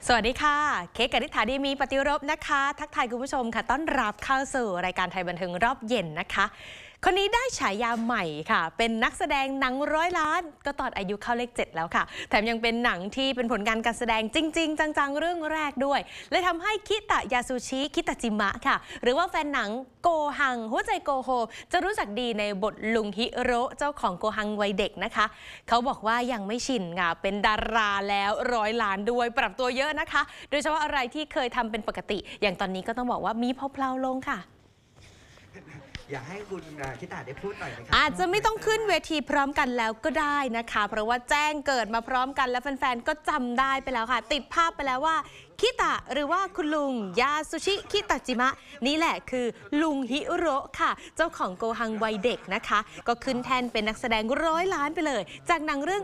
สวัสดีค่ะเค้กกนิษฐาดีมีปฏิรบนะคะทักทายคุณผู้ชมค่ะต้อนรับเข้าสู่รายการไทยบันเทิงรอบเย็นนะคะคนนี้ได้ฉายาใหม่ค่ะเป็นนักแสดงหนัง100 ล้านก็ตอนอายุเข้าเลข 7แล้วค่ะแถมยังเป็นหนังที่เป็นผลงานการแสดงจริงๆจังๆเรื่องแรกด้วยเลยทำให้คิตะยาซูชิคิตะจิมะค่ะหรือว่าแฟนหนังโกฮังหัวใจโกโฮจะรู้จักดีในบทลุงฮิโร่เจ้าของโกฮังวัยเด็กนะคะเขาบอกว่ายังไม่ชินค่ะเป็นดาราแล้ว100 ล้านด้วยปรับตัวเยอะนะคะโดยเฉพาะอะไรที่เคยทำเป็นปกติอย่างตอนนี้ก็ต้องบอกว่ามีเพลาๆลงค่ะอยากให้คุณคิตะได้พูดหน่อยไหมครับอาจจะไม่ต้องขึ้นเวทีพร้อมกันแล้วก็ได้นะคะเพราะว่าแจ้งเกิดมาพร้อมกันแล้วแฟนๆก็จำได้ไปแล้วค่ะติดภาพไปแล้วว่าคิตะหรือว่าคุณลุงยาซูชิคิตะจิมะนี่แหละคือลุงฮิโร่ค่ะเจ้าของโกฮังวัยเด็กนะคะก็ขึ้นแทนเป็นนักแสดง100 ล้านไปเลยจากหนังเรื่อง